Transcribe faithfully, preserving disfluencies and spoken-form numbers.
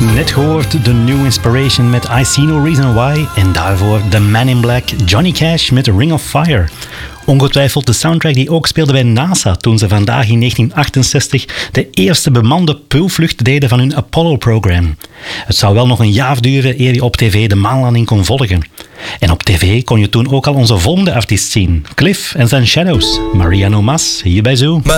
Net gehoord de New Inspiration met I See No Reason Why en daarvoor The Man in Black, Johnny Cash met Ring of Fire. Ongetwijfeld de soundtrack die ook speelde bij NASA toen ze vandaag in negentien achtenzestig de eerste bemande pulvlucht deden van hun Apollo-program. Het zou wel nog een jaar duren eer je op tv de maanlanding kon volgen. En op tv kon je toen ook al onze volgende artiest zien, Cliff en zijn Shadows. Maria No Mas, hier bij Zoo.